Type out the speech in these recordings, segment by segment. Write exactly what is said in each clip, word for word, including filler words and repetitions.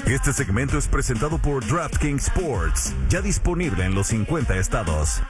Este segmento es presentado por DraftKings Sports, ya disponible en los cincuenta estados.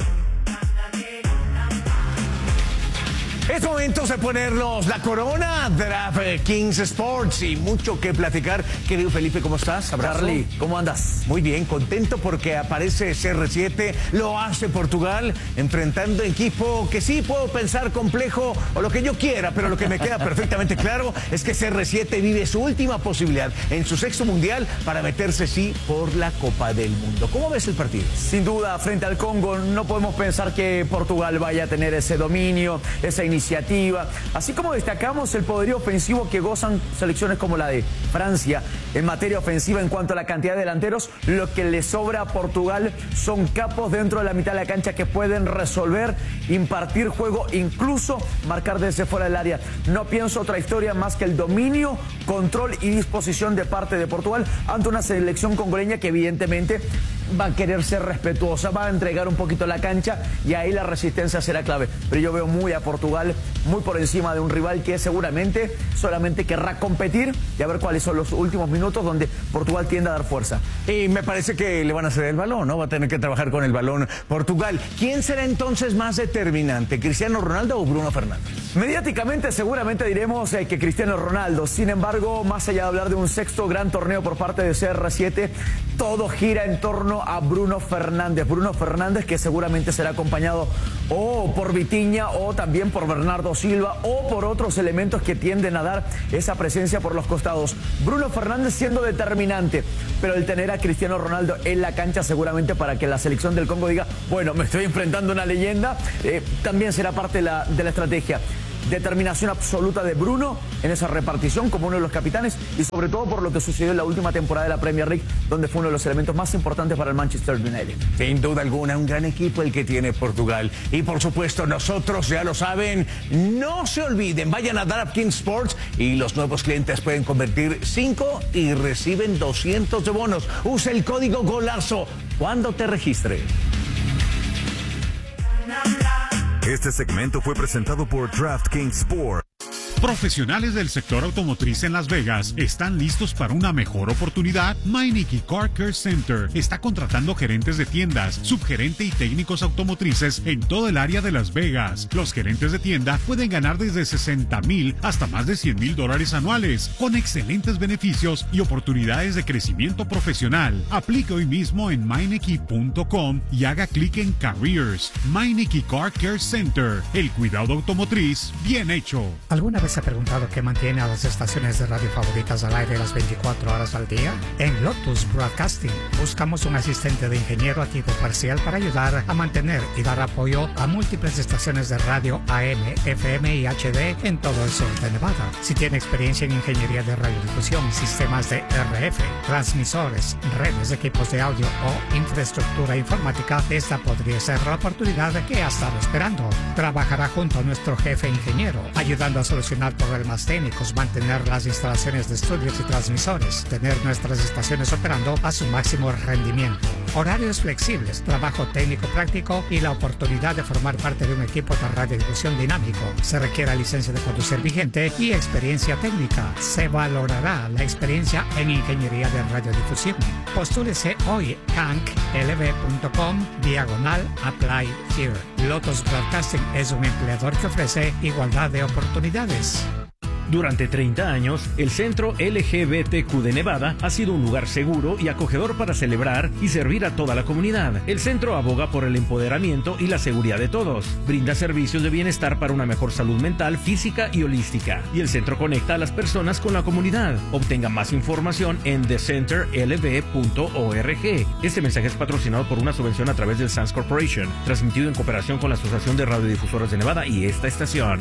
Es momento de ponernos la corona, DraftKings Sports, y mucho que platicar. Querido Felipe, ¿cómo estás? Abrazo. Charlie, ¿cómo andas? Muy bien, contento porque aparece C R siete, lo hace Portugal, enfrentando equipo que sí puedo pensar complejo o lo que yo quiera, pero lo que me queda perfectamente claro es que C R siete vive su última posibilidad en su sexto mundial para meterse sí por la Copa del Mundo. ¿Cómo ves el partido? Sin duda, frente al Congo no podemos pensar que Portugal vaya a tener ese dominio, esa iniciativa. Así como destacamos el poderío ofensivo que gozan selecciones como la de Francia en materia ofensiva en cuanto a la cantidad de delanteros, lo que le sobra a Portugal son capos dentro de la mitad de la cancha que pueden resolver, impartir juego, incluso marcar desde fuera del área. No pienso otra historia más que el dominio, control y disposición de parte de Portugal ante una selección congoleña que evidentemente va a querer ser respetuosa, va a entregar un poquito la cancha y ahí la resistencia será clave. Pero yo veo muy a Portugal, muy por encima de un rival que seguramente solamente querrá competir y a ver cuáles son los últimos minutos donde Portugal tiende a dar fuerza. Y me parece que le van a ceder el balón, ¿no? Va a tener que trabajar con el balón Portugal. ¿Quién será entonces más determinante, Cristiano Ronaldo o Bruno Fernández? Mediáticamente seguramente diremos eh, que Cristiano Ronaldo. Sin embargo, más allá de hablar de un sexto gran torneo por parte de C R siete, todo gira en torno a Bruno Fernández. Bruno Fernández que seguramente será acompañado o por Vitinha o también por Bernardo Silva o por otros elementos que tienden a dar esa presencia por los costados. Bruno Fernández siendo determinante, pero el tener a Cristiano Ronaldo en la cancha seguramente para que la selección del Congo diga, bueno, me estoy enfrentando a una leyenda, eh, también será parte de la, de la estrategia. Determinación absoluta de Bruno en esa repartición como uno de los capitanes y sobre todo por lo que sucedió en la última temporada de la Premier League, donde fue uno de los elementos más importantes para el Manchester United. Sin duda alguna, un gran equipo el que tiene Portugal. Y por supuesto, nosotros ya lo saben, no se olviden, vayan a DraftKings Sports y los nuevos clientes pueden convertir cinco y reciben doscientos de bonos. Usa el código GOLAZO cuando te registres. Este segmento fue presentado por DraftKings Sports. Profesionales del sector automotriz en Las Vegas están listos para una mejor oportunidad. Meineke Car Care Center está contratando gerentes de tiendas, subgerente y técnicos automotrices en todo el área de Las Vegas. Los gerentes de tienda pueden ganar desde sesenta mil hasta más de cien mil dólares anuales, con excelentes beneficios y oportunidades de crecimiento profesional. Aplique hoy mismo en meineke punto com y haga clic en Careers. Meineke Car Care Center, el cuidado automotriz bien hecho. ¿Alguna vez se ha preguntado qué mantiene a las estaciones de radio favoritas al aire las veinticuatro horas al día? En Lotus Broadcasting buscamos un asistente de ingeniero a tiempo parcial para ayudar a mantener y dar apoyo a múltiples estaciones de radio A M, F M y H D en todo el sur de Nevada. Si tiene experiencia en ingeniería de radiodifusión, sistemas de R F, transmisores, redes, equipos de audio o infraestructura informática, esta podría ser la oportunidad que ha estado esperando. Trabajará junto a nuestro jefe ingeniero, ayudando a solucionar problemas técnicos, mantener las instalaciones de estudios y transmisores, tener nuestras estaciones operando a su máximo rendimiento. Horarios flexibles, trabajo técnico práctico y la oportunidad de formar parte de un equipo de radiodifusión dinámico. Se requiere licencia de conducir vigente y experiencia técnica. Se valorará la experiencia en ingeniería de radiodifusión. Postúlese hoy canc l v punto com diagonal apply here. Lotus Broadcasting es un empleador que ofrece igualdad de oportunidades. Durante treinta años, el Centro L G B T Q de Nevada ha sido un lugar seguro y acogedor para celebrar y servir a toda la comunidad. El centro aboga por el empoderamiento y la seguridad de todos. Brinda servicios de bienestar para una mejor salud mental, física y holística. Y el centro conecta a las personas con la comunidad. Obtenga más información en the center l v punto org. Este mensaje es patrocinado por una subvención a través del Sands Corporation, transmitido en cooperación con la Asociación de Radiodifusoras de Nevada y esta estación.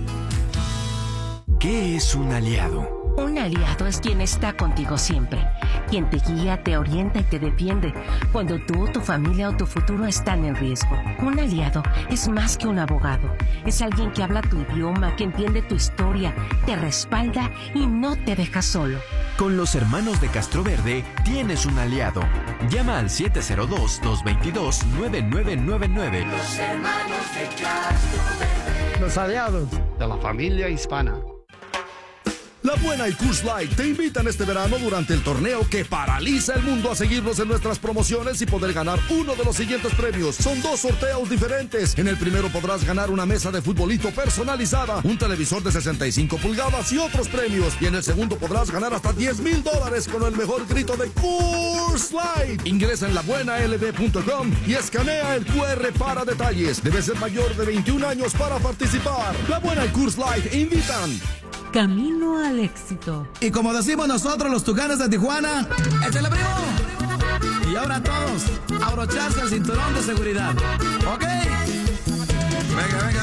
¿Qué es un aliado? Un aliado es quien está contigo siempre, quien te guía, te orienta y te defiende cuando tú, tu familia o tu futuro están en riesgo. Un aliado es más que un abogado, es alguien que habla tu idioma, que entiende tu historia, te respalda y no te deja solo. Con los hermanos de Castroverde tienes un aliado. Llama al siete cero dos, dos dos dos, nueve nueve nueve nueve. Los hermanos de Castroverde. Los aliados de la familia hispana. La Buena y Coors Light te invitan este verano durante el torneo que paraliza el mundo a seguirnos en nuestras promociones y poder ganar uno de los siguientes premios. Son dos sorteos diferentes. En el primero podrás ganar una mesa de futbolito personalizada, un televisor de sesenta y cinco pulgadas y otros premios. Y en el segundo podrás ganar hasta diez mil dólares con el mejor grito de Coors Light. Ingresa en la buena l b punto com y escanea el cu erre para detalles. Debes ser mayor de veintiún años para participar. La Buena y Coors Light invitan. Camino al éxito. Y como decimos nosotros los Tucanes de Tijuana, ¡échale, primo! Y ahora todos, abrocharse el cinturón de seguridad. ¿Ok? Venga, venga.